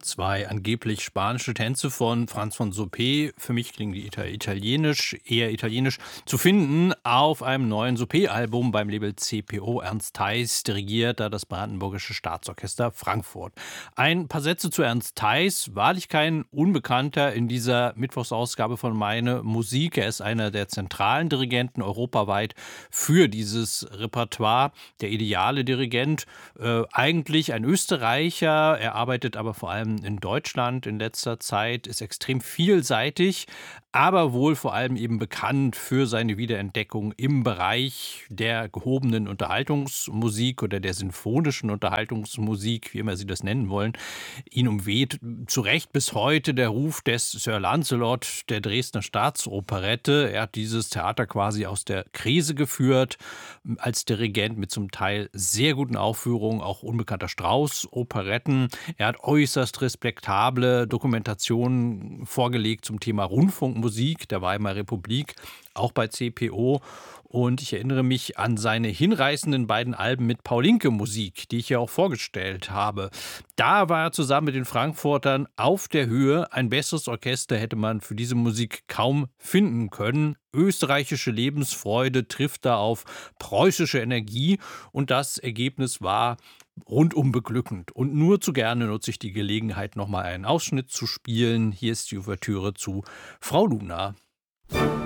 Zwei angeblich spanische Tänze von Franz von Suppé, für mich klingen die eher italienisch, zu finden auf einem neuen Suppé-Album beim Label CPO. Ernst Theis dirigiert da das Brandenburgische Staatsorchester Frankfurt. Ein paar Sätze zu Ernst Theis, wahrlich kein Unbekannter in dieser Mittwochsausgabe von Meine Musik. Er ist einer der zentralen Dirigenten europaweit für dieses Repertoire, der ideale Dirigent, eigentlich ein Österreicher. Er arbeitet aber vor allem in Deutschland in letzter Zeit, ist extrem vielseitig, aber wohl vor allem eben bekannt für seine Wiederentdeckung im Bereich der gehobenen Unterhaltungsmusik oder der sinfonischen Unterhaltungsmusik, wie immer Sie das nennen wollen. Ihn umweht zu Recht bis heute der Ruf des Sir Lancelot der Dresdner Staatsoperette. Er hat dieses Theater quasi aus der Krise geführt, als Dirigent mit zum Teil sehr guten Aufführungen, auch unbekannter Strauß-Operetten. Er hat äußerst respektable Dokumentationen vorgelegt zum Thema Rundfunkmusik der Weimarer Republik, auch bei CPO. Und ich erinnere mich an seine hinreißenden beiden Alben mit Paulinke-Musik, die ich ja auch vorgestellt habe. Da war er zusammen mit den Frankfurtern auf der Höhe. Ein besseres Orchester hätte man für diese Musik kaum finden können. Österreichische Lebensfreude trifft da auf preußische Energie und das Ergebnis war rundum beglückend. Und nur zu gerne nutze ich die Gelegenheit, nochmal einen Ausschnitt zu spielen. Hier ist die Ouvertüre zu Frau Luna.